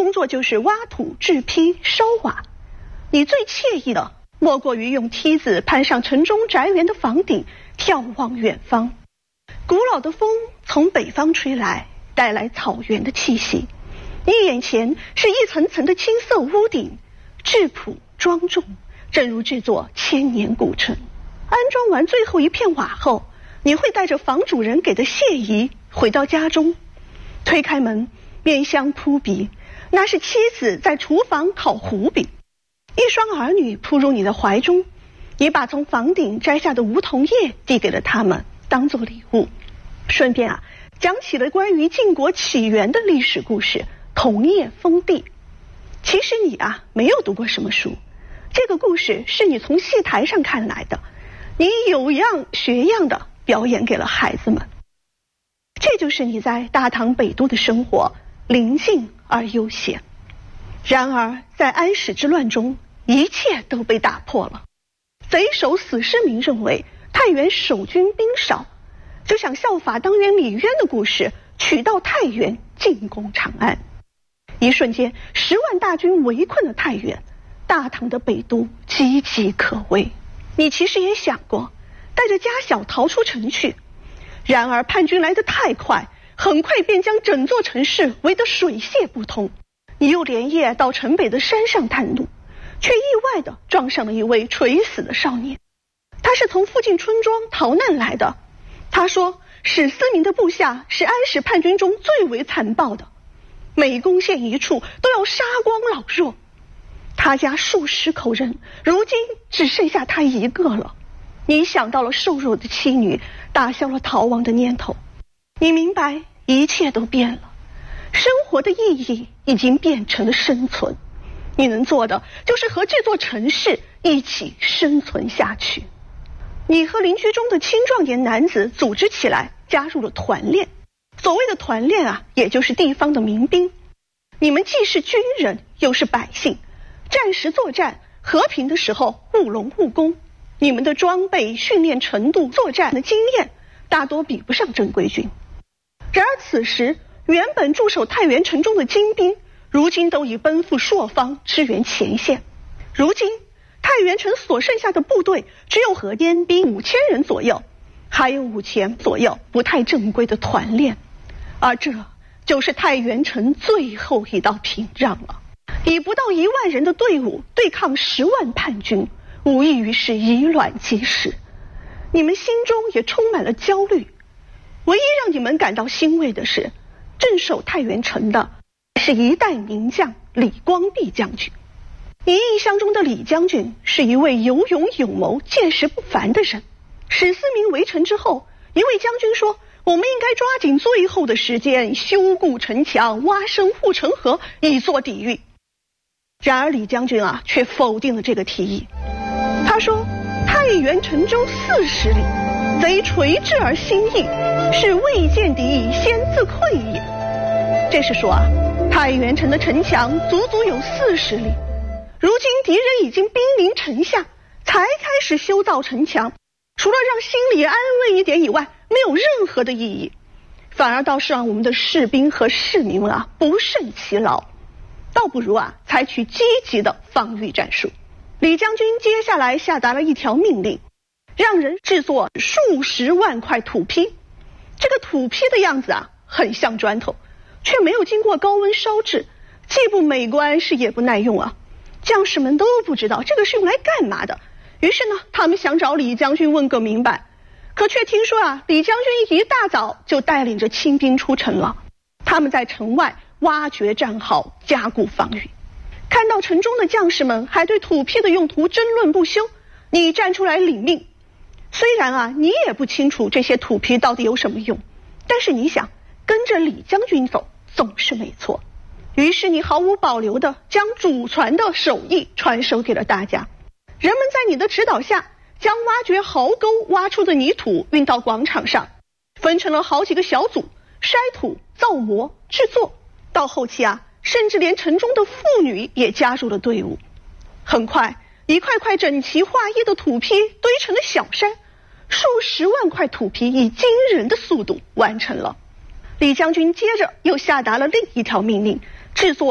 工作就是挖土、制坯、烧瓦。你最惬意的莫过于用梯子攀上城中宅园的房顶，眺望远方。古老的风从北方吹来，带来草原的气息。你眼前是一层层的青色屋顶，质朴庄重，正如这座千年古城。安装完最后一片瓦后，你会带着房主人给的谢意回到家中。推开门，面香扑鼻，那是妻子在厨房烤糊饼。一双儿女扑入你的怀中，你把从房顶摘下的梧桐叶递给了他们，当作礼物。顺便讲起了关于晋国起源的历史故事，桐叶封地。其实你没有读过什么书，这个故事是你从戏台上看来的，你有样学样的表演给了孩子们。这就是你在大唐北都的生活，宁静而悠闲。然而在安史之乱中，一切都被打破了。贼首死尸民认为太原守军兵少，就想效法当年李渊的故事，取道太原进攻长安。一瞬间10万大军围困了太原，大唐的北都岌岌可危。你其实也想过带着家小逃出城去，然而叛军来得太快，很快便将整座城市围得水泄不通。你又连夜到城北的山上探路，却意外地撞上了一位垂死的少年。他是从附近村庄逃难来的。他说史思明的部下是安史叛军中最为残暴的，每攻陷一处都要杀光老弱。他家数十口人，如今只剩下他一个了。你想到了瘦弱的妻女，打消了逃亡的念头。你明白一切都变了，生活的意义已经变成了生存。你能做的就是和这座城市一起生存下去。你和邻居中的青壮年男子组织起来，加入了团练。所谓的团练也就是地方的民兵。你们既是军人，又是百姓，战时作战，和平的时候务农务工。你们的装备、训练程度、作战的经验，大多比不上正规军。然而此时，原本驻守太原城中的精兵，如今都已奔赴朔方支援前线。如今太原城所剩下的部队只有和燕兵5000人左右，还有5000左右不太正规的团练，而这就是太原城最后一道屏障了。以不到1万人的队伍对抗10万叛军，无异于是以卵击石。你们心中也充满了焦虑。唯一让你们感到欣慰的是，镇守太原城的是一代名将李光弼将军。你印象中的李将军是一位有勇有谋、见识不凡的人。史思明围城之后，一位将军说，我们应该抓紧最后的时间，修固城墙，挖深护城河，以作抵御。然而李将军却否定了这个提议。他说太原城中40里，贼垂至而心翼，是未见敌先自溃也。这是说太原城的城墙足足有40里，如今敌人已经兵临城下，才开始修造城墙，除了让心里安慰一点以外，没有任何的意义，反而倒是让我们的士兵和市民们不胜其劳。倒不如采取积极的防御战术。李将军接下来下达了一条命令，让人制作数十万块土坯。这个土坯的样子很像砖头，却没有经过高温烧制，既不美观，是也不耐用将士们都不知道这个是用来干嘛的。于是呢，他们想找李将军问个明白，可却听说李将军一大早就带领着亲兵出城了。他们在城外挖掘战壕，加固防御。看到城中的将士们还对土坯的用途争论不休，你站出来领命。虽然你也不清楚这些土坯到底有什么用，但是你想跟着李将军走总是没错。于是你毫无保留地将祖传的手艺传授给了大家。人们在你的指导下，将挖掘壕沟挖出的泥土运到广场上，分成了好几个小组，筛土、造模、制作。到后期甚至连城中的妇女也加入了队伍。很快，一块块整齐划一的土坯堆成了小山，数十万块土坯以惊人的速度完成了。李将军接着又下达了另一条命令，制作